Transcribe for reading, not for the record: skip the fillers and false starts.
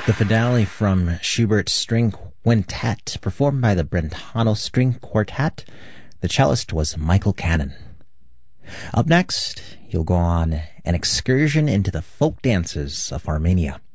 The finale from Schubert's String Quintet, performed by the Brentano String Quartet. The cellist was Michael Cannon. Up next, you'll go on an excursion into the folk dances of Armenia.